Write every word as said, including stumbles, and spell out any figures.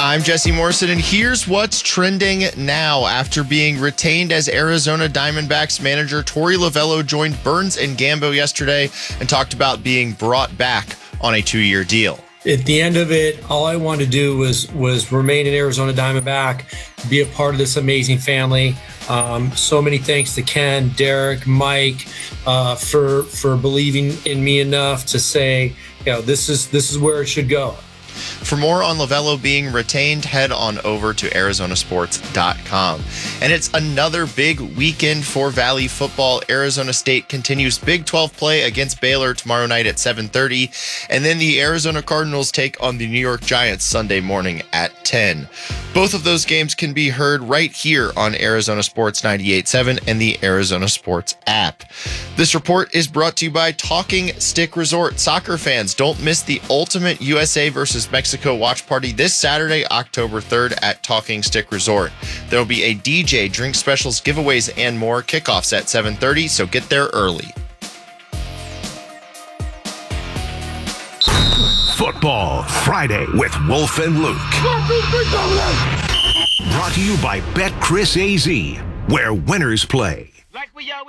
I'm Jesse Morrison, and here's what's trending now. After being retained as Arizona Diamondbacks manager, Torey Lovullo joined Burns and Gambo yesterday and talked about being brought back on a two-year deal. At the end of it, all I wanted to do was was remain an Arizona Diamondback, be a part of this amazing family. Um, so many thanks to Ken, Derek, Mike, uh, for for believing in me enough to say, you know, this is this is where it should go. For more on Lovullo being retained, head on over to Arizona Sports dot com. And it's another big weekend for Valley football. Arizona State continues Big twelve play against Baylor tomorrow night at seven thirty. And then the Arizona Cardinals take on the New York Giants Sunday morning at ten. Both of those games can be heard right here on Arizona Sports ninety-eight point seven and the Arizona Sports app. This report is brought to you by Talking Stick Resort. Soccer fans, don't miss the ultimate U S A versus Mexico watch party this Saturday, October third at Talking Stick Resort. There will be a D J, drink specials, giveaways, and more. Kickoffs at seven thirty, so get there early. Football Friday with Wolf and Luke. Brought to you by BetCris A Z, where winners play.